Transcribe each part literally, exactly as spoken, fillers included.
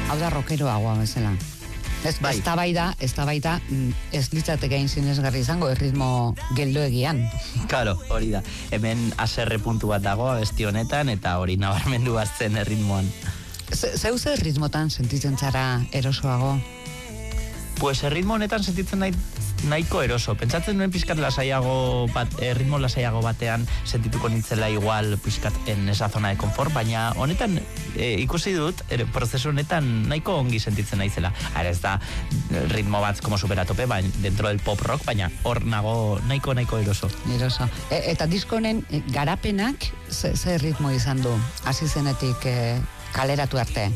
hau da rockeroagoa bezala. Ez, bai. ez da bai da, ez da bai da, ez litzateke hain sinesgarri izango, erritmo geldoegian. Claro, hori da. Hemen aserre puntu bat dago abesti honetan, eta hori nabarmendu bazten erritmoan. Zeu ze ritmotan sentitzen zara erosoago? Pues erritmo honetan sentitzen nahi, nahiko eroso. Pentsatzen nuen pizkat lasaiago bat, erritmo lasaiago batean sentituko nintzela igual pizkat en esa zona de confort, baina honetan e, ikusi dut, er, prozesu honetan nahiko ongi sentitzen naizela. Ara ez da ritmo bat como superatope, baina dentro del pop rock, baina hor nago nahiko nahiko eroso. Eroso. E, eta disko honen e, garapenak ze, ze ritmo izan du, hasi zenetik e, kaleratu arte?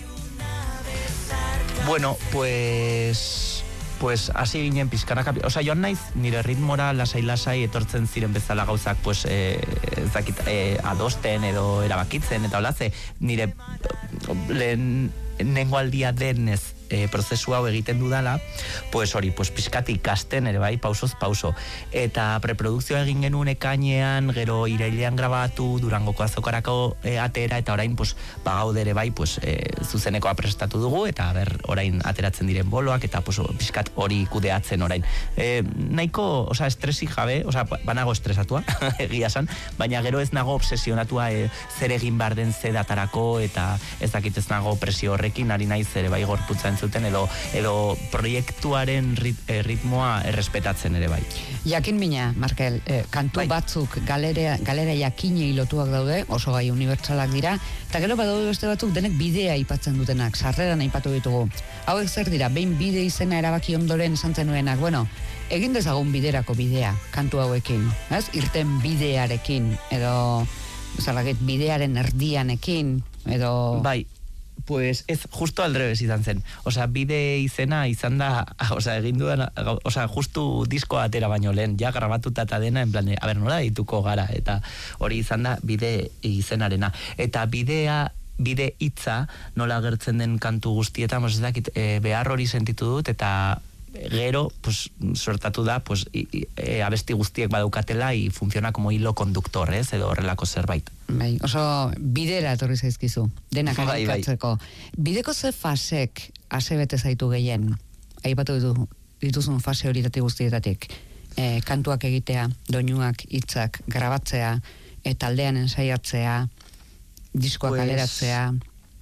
Bueno, pues... pues hasi ginen pizkanaka, osea, joan naiz nire ritmora lasai-lasai etortzen ziren bezala gauzak, pues, eh, ez dakit, eh, adosten edo erabakitzen, eta hola, ze nire lehen nengo aldia denez e, prozesu hau egiten dudala, pues hori, pues pizkat ikasten ere bai, pausoz pauso. Eta preprodukzioa egin genuen ekainean, gero irailean grabatu, Durangoko azokarako e, atera, eta orain, pues, bagaude ere bai, pues, e, zuzenekoa prestatu dugu, eta ber, orain ateratzen diren boloak, eta pues, pizkat hori kudeatzen orain. E, nahiko, oza, estresik jabe, oza, banago estresatua, egia san, baina gero ez nago obsesionatua e, zer egin behar den zedatarako, eta ez dakit ez nago presio horrekin, ari naiz ere bai gorputza entzuten, edo, edo proiektuaren rit, e, ritmoa errespetatzen ere bai. Jakin mina, Markel, eh, kantu bai. batzuk galera, galera jakinei lotuak daude, oso gai unibertsalak dira, eta gero badaude beste batzuk denek bidea aipatzen dutenak, sarreran aipatu ditugu. Hauek zer dira, behin bide izena erabaki ondoren esan zenuenak, bueno, egin dezagun biderako bidea, kantu hauekin, ez? Irten bidearekin, edo, zalagit, bidearen erdianekin, edo... Bai, pues ez, justo aldrebes izan zen. Osea, bide izena izan da, osea, egin dudan, osea, justu diskoa atera baino lehen, ja grabatuta eta dena, en plan, a ber, nola dituko gara, eta hori izan da bide izenarena. Eta bidea, bide hitza nola agertzen den kantu guztietan, ez dakit, e, behar hori sentitu dut, eta gero, pues, sortatu da, pues, i, i, e, abesti guztiek badaukatela y funciona como hilo conductor, ez, edo horrelako zerbait. Bai, oso bidera etorri zaizkizu, denak bai, arikatzeko. Bai. Bideko ze fasek ase bete zaitu gehien, aipatu ditu, dituzun fase horietatik guztietatik, e, kantuak egitea, doinuak, hitzak, grabatzea, eta aldean ensaiatzea, diskoak pues... aleratzea...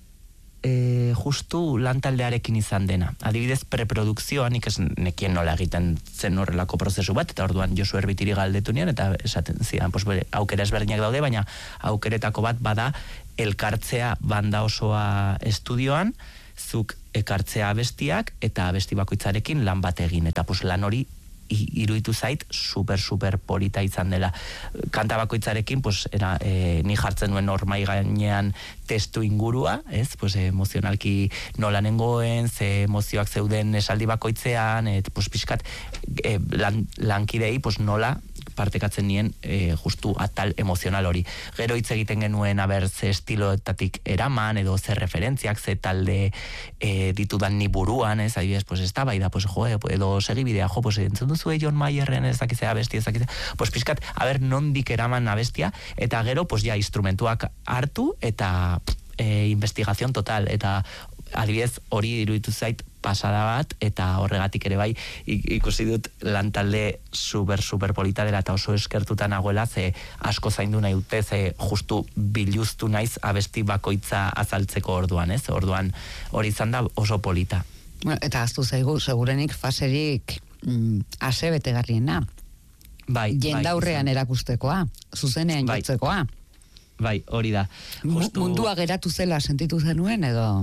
E, justu lantaldearekin izan dena. Adibidez, preprodukzioan nik ez nekien nola egiten zen horrelako prozesu bat, eta orduan Josu Erbitiri galdetu nian, eta esaten zidan, pues, bere, aukera ezberdinak daude, baina aukeretako bat bada elkartzea banda osoa estudioan, zuk ekartzea abestiak, eta abesti bakoitzarekin lan bat egin, eta pues, lan hori iruditu zait super super polita izan dela. Kanta bakoitzarekin pues era e, ni jartzen duen normai gainean testu ingurua, ez? Pues emozionalki nola nengoen, ze emozioak zeuden esaldi bakoitzean, et pues pixkat e, lan, lankidei pues nola partekatzen nien e, justu atal emozional hori. Gero hitz egiten genuen aber ze estiloetatik eraman edo ze referentziak, ze talde e, ditudan ni buruan, ez? Adibidez, pues ez da bai da, pues jo, edo segibidea, jo, pues entzun duzu John Mayerren ez dakizea abestia, ez dakizea, pues pixkat, aber nondik eraman abestia, eta gero, pues ja, instrumentuak hartu, eta e, investigazion total, eta adibidez, hori iruditu zait pasada bat, eta horregatik ere bai ikusi dut lantalde super super polita dela, eta oso eskertuta nagoela, ze asko zaindu nahi dute, ze justu biluztu naiz abesti bakoitza azaltzeko orduan, ez? Orduan hori izan da oso polita. Bueno, eta aztu zaigu, segurenik faserik mm, ase betegarriena. Bai, jendaurrean bai, erakustekoa, zuzenean bai, jotzekoa. Bai, hori da. Justu... Mundua geratu zela sentitu zenuen, edo...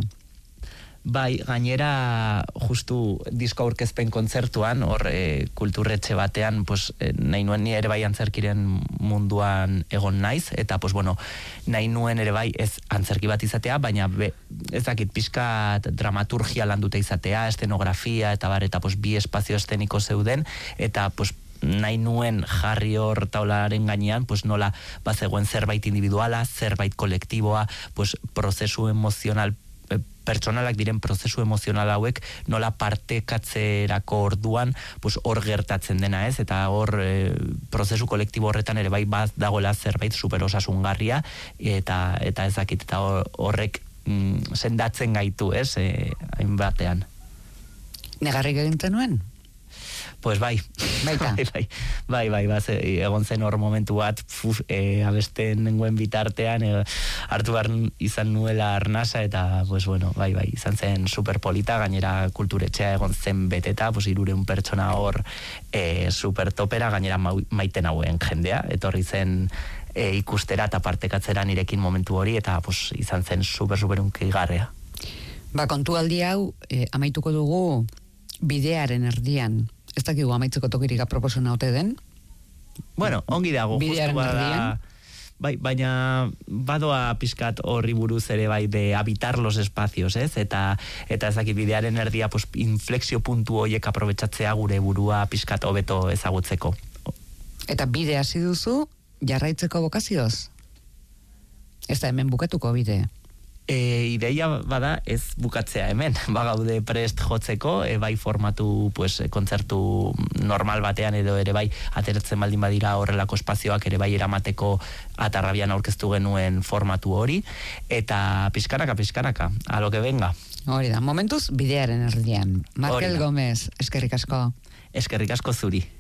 Bai, gainera justu disko aurkezpen kontzertuan, hor e, kulturretxe batean, pues, e, nahi nuen ni ere bai antzerkiren munduan egon naiz, eta pues, bueno, nahi nuen ere bai ez antzerki bat izatea, baina be, ez dakit pixkat dramaturgia landuta izatea, estenografia, eta bar, eta pues, bi espazio esteniko zeuden, eta pues, nahi nuen jarri hor taularen gainean, pues nola bazegoen zerbait individuala, zerbait kolektiboa, pues prozesu emozional pertsonalak diren prozesu emozional hauek nola partekatzerako orduan pues hor gertatzen dena, ez? Eta hor e, prozesu kolektibo horretan ere bai bat dagoela zerbait super osasungarria, eta eta ez dakit, eta horrek mm, sendatzen gaitu, ez? E, batean. Negarrik egin zenuen? Pues bai. Baita. bai, bai, bai, bai, bai, egon zen hor momentu bat, puf, e, abesten nengoen bitartean, e, hartu behar izan nuela arnasa, eta, pues bueno, bai, bai, izan zen superpolita, gainera kulturetxea egon zen beteta, pues irureun pertsona hor e, supertopera, gainera maiten hauen jendea, etorri zen e, ikustera eta partekatzera nirekin momentu hori, eta pues, izan zen super, super unkigarrea. Ba, kontu aldi hau, e, amaituko dugu bidearen erdian. Ez dakigu amaitzeko tokirik aproposena ote den? Bueno, ongi dago. Bidearen erdian. Bai, baina badoa pizkat horri buruz ere bai de habitar los espacios, ez? Eta, eta ez dakit bidearen erdia pues, inflexio puntu horiek aprobetsatzea gure burua pizkat hobeto ezagutzeko. Eta bide hasi duzu jarraitzeko bokazioz? Ez da hemen bukatuko bide. E, ideia bada ez bukatzea hemen, bagaude prest jotzeko, e, bai formatu pues, kontzertu normal batean edo ere bai ateratzen baldin badira horrelako espazioak ere bai eramateko Atarrabian aurkeztu genuen formatu hori, eta pizkanaka, pizkanaka, a lo que venga. Hori da, momentuz bidearen erdian. Markel Gomez, eskerrik asko. Eskerrik asko zuri.